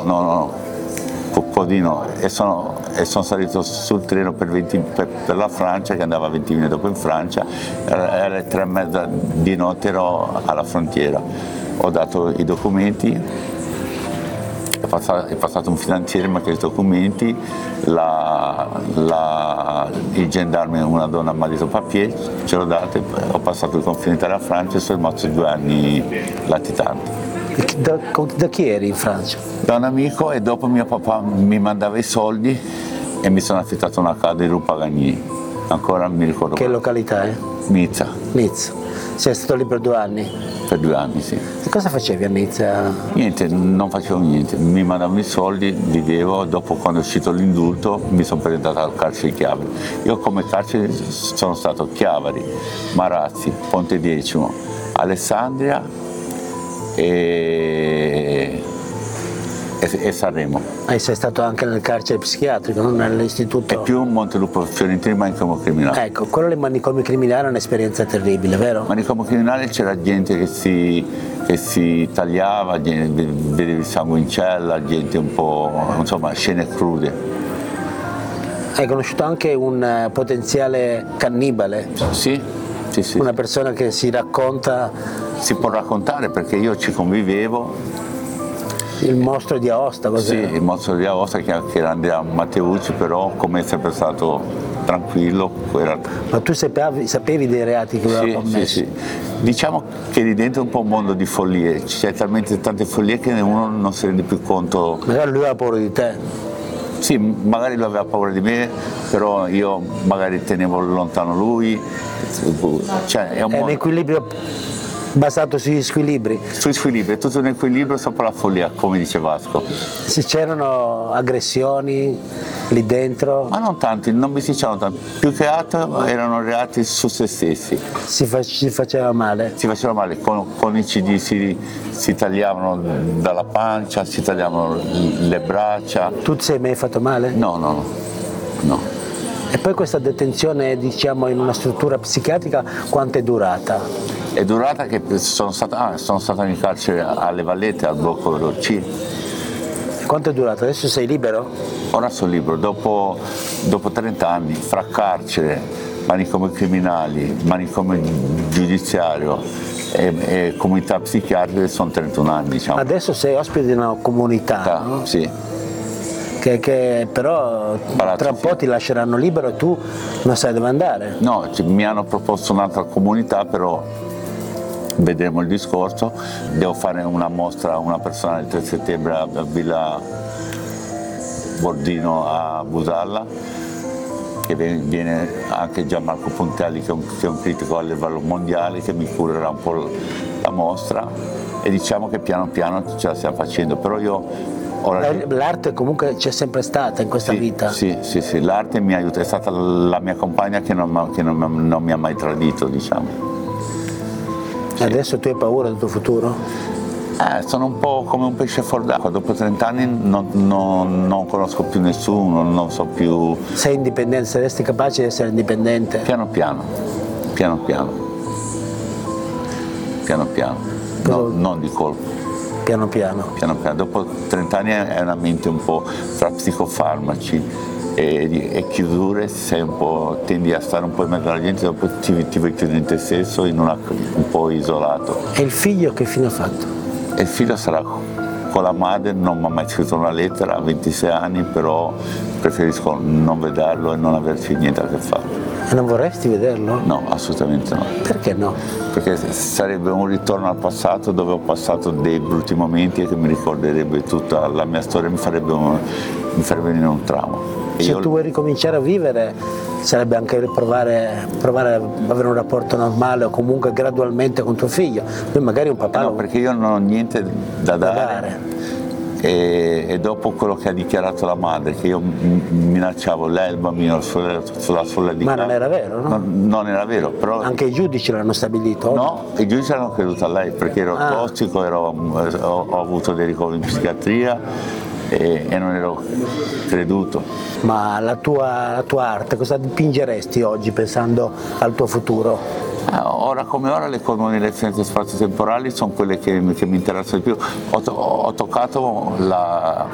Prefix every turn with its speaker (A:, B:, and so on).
A: no, Codino, e sono salito sul treno per la Francia, che andava 20 minuti dopo in Francia, era alle 3:30 di notte, ero alla frontiera, ho dato i documenti, è passato un finanziere, mi ha chiesto i documenti, il gendarme, una donna, mi ha detto papier, ce l'ho dato, ho passato il confine della Francia e sono rimasto 2 anni latitante.
B: Da chi eri in Francia?
A: Da un amico, e dopo mio papà mi mandava i soldi e mi sono affittato una casa di Rue Pagani, ancora mi ricordo.
B: Che località è?
A: Nizza.
B: Nizza. Sei stato lì per 2 anni?
A: Per 2 anni, sì.
B: E cosa facevi a Nizza?
A: Niente, non facevo niente, mi mandavano i soldi, vivevo, dopo quando è uscito l'indulto mi sono presentato al carcere di Chiavari. Io come carcere sono stato Chiavari, Marazzi, Ponte Decimo, Alessandria e Sanremo.
B: Sei stato anche nel carcere psichiatrico, non nell'istituto?
A: E più Montelupo Fiorentino, manicomio criminale.
B: Ecco, quello del manicomio criminale è un'esperienza terribile, vero?
A: Manicomio criminale c'era gente che si tagliava, vedevi sangue in cella, gente un po', insomma, scene crude.
B: Hai conosciuto anche un potenziale cannibale?
A: Sì.
B: Una persona che si racconta...
A: Si può raccontare perché io ci convivevo.
B: Il mostro di Aosta, cos'era?
A: Sì, il mostro di Aosta, che era Andrea Matteucci, però come è sempre stato tranquillo.
B: Ma tu sapevi dei reati che aveva commesso?
A: Sì. Diciamo che lì dentro è un po' un mondo di follie, c'è talmente tante follie che uno non si rende più conto.
B: Magari lui aveva paura di te.
A: Sì, magari lui aveva paura di me, però io magari tenevo lontano lui. Cioè, è un
B: equilibrio basato sugli squilibri.
A: Sugli squilibri, è tutto un equilibrio sopra la follia, come dice Vasco.
B: Se c'erano aggressioni lì dentro?
A: Ma non tanti, non mi si dicevano tanti, più che altro erano reati su se stessi.
B: Si faceva male?
A: Si faceva male, con i CD si tagliavano dalla pancia, si tagliavano le braccia.
B: Tu ti sei mai fatto male?
A: No.
B: E poi questa detenzione, diciamo, in una struttura psichiatrica, quanto è durata?
A: È durata che sono stato in carcere alle Vallette, al blocco C.
B: Quanto è durata? Adesso sei libero?
A: Ora sono libero, dopo 30 anni, fra carcere, manicomio criminali, manicomio giudiziario e comunità psichiatriche, sono 31 anni, diciamo.
B: Adesso sei ospite di una comunità, no?
A: Sì.
B: Che però tra un po' ti lasceranno libero e tu non sai dove andare.
A: No, mi hanno proposto un'altra comunità, però vedremo il discorso. Devo fare una mostra, una personale il 3 settembre a Villa Bordino a Busalla, che viene anche Gianmarco Pontelli, che è un critico a livello mondiale, che mi curerà un po' la mostra, e diciamo che piano piano ce la stiamo facendo, però io...
B: L'arte comunque c'è sempre stata in questa vita?
A: Sì, l'arte mi aiuta, è stata la mia compagna che non mi ha mai tradito, diciamo. Sì.
B: Adesso tu hai paura del tuo futuro?
A: Sono un po' come un pesce fuor d'acqua, dopo 30 anni non conosco più nessuno, non so più...
B: Sei indipendente, saresti capace di essere indipendente?
A: Piano piano, no, non di colpo.
B: Piano piano.
A: Dopo 30 anni è una mente un po' fra psicofarmaci e chiusure, tendi a stare un po' in mezzo alla gente, dopo ti vuoi chiudere in te stesso, un po' isolato.
B: E il figlio che fine ha fatto?
A: E il figlio sarà con la madre, non mi ha mai scritto una lettera, ha 26 anni, però preferisco non vederlo e non averci niente a che fare.
B: E non vorresti vederlo?
A: No, assolutamente no.
B: Perché no?
A: Perché sarebbe un ritorno al passato, dove ho passato dei brutti momenti e che mi ricorderebbe tutta la mia storia, mi farebbe venire un trauma.
B: Se tu vuoi ricominciare a vivere, sarebbe anche provare a avere un rapporto normale o comunque gradualmente con tuo figlio. Poi magari un papà...
A: No, perché io non ho niente da dare. E dopo quello che ha dichiarato la madre, che io minacciavo lei, il bambino sulla soglia di casa.
B: Ma non era vero, no?
A: Non era vero, però...
B: Anche i giudici l'hanno stabilito?
A: No, i giudici hanno creduto a lei, perché ero tossico, ho avuto dei ricoveri in psichiatria e non ero creduto.
B: Ma la tua arte, cosa dipingeresti oggi pensando al tuo futuro?
A: Ora come ora le cosmorezioni spazio-temporali sono quelle che mi interessano di più. Ho toccato